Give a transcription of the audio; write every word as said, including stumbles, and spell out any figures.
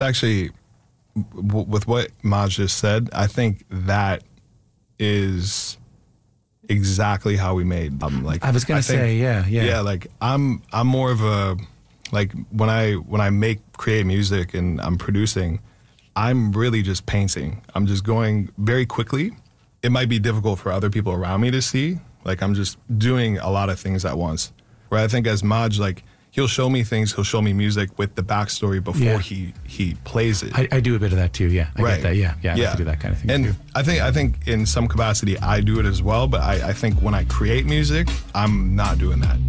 actually, w- with what Maj just said, I think that is exactly how we made. Um, like I was gonna I think, say, yeah, yeah, yeah. Like I'm, I'm more of a, like when I when I make create music and I'm producing, I'm really just painting. I'm just going very quickly. It might be difficult for other people around me to see. Like I'm just doing a lot of things at once. Where I think as Maj, like he'll show me things, he'll show me music with the backstory before Yeah. he he plays it. I, I do a bit of that too. Yeah, I Right. get that. Yeah, yeah, I Yeah. like to do that kind of thing And too. I think I think in some capacity I do it as well, but I, I think when I create music, I'm not doing that.